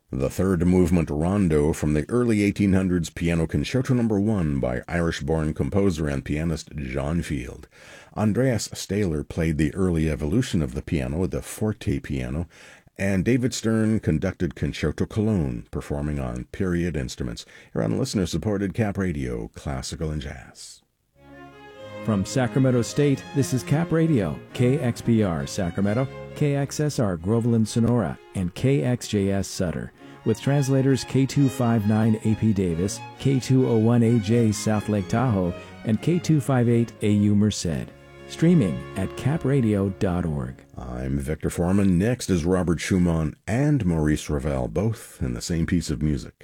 The third movement rondo from the early 1800s Piano Concerto No. 1 by Irish-born composer and pianist John Field. Andreas Stahler played the early evolution of the piano, the forte piano, and David Stern conducted Concerto Cologne, performing on period instruments. Here on listener-supported Cap Radio, classical and jazz. From Sacramento State, this is Cap Radio, KXPR Sacramento, KXSR Groveland Sonora, and KXJS Sutter, with translators K259 AP Davis, K201AJ South Lake Tahoe, and K258 AU Merced. Streaming at capradio.org. I'm Victor Foreman. Next is Robert Schumann and Maurice Ravel, both in the same piece of music.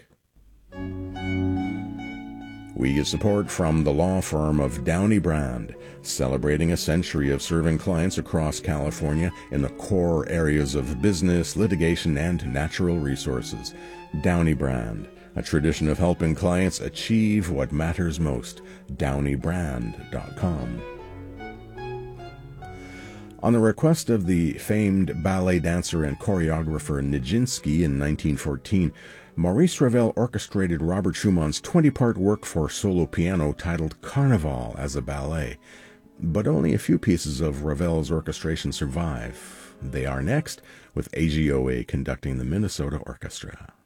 We get support from the law firm of Downey Brand, celebrating a century of serving clients across California in the core areas of business, litigation, and natural resources. Downey Brand, a tradition of helping clients achieve what matters most. DowneyBrand.com. On the request of the famed ballet dancer and choreographer Nijinsky in 1914, Maurice Ravel orchestrated Robert Schumann's 20-part work for solo piano titled Carnival as a ballet. But only a few pieces of Ravel's orchestration survive. They are next, with AGOA conducting the Minnesota Orchestra.